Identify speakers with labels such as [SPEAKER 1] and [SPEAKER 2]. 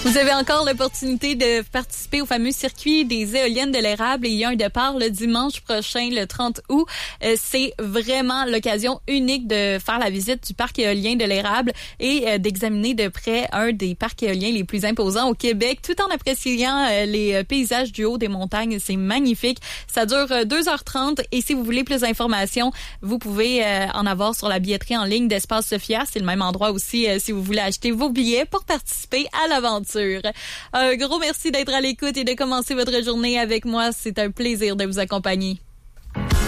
[SPEAKER 1] Vous avez encore l'opportunité de participer au fameux circuit des éoliennes de l'érable et il y a un départ le dimanche prochain, le 30 août. C'est vraiment l'occasion unique de faire la visite du parc éolien de l'érable et d'examiner de près un des parcs éoliens les plus imposants au Québec, tout en appréciant les paysages du haut des montagnes. C'est magnifique. Ça dure 2h30 et si vous voulez plus d'informations, vous pouvez en avoir sur la billetterie en ligne d'Espace Sophia. C'est le même endroit aussi si vous voulez acheter vos billets pour participer à l'aventure. Un gros merci d'être à l'écoute et de commencer votre journée avec moi. C'est un plaisir de vous accompagner.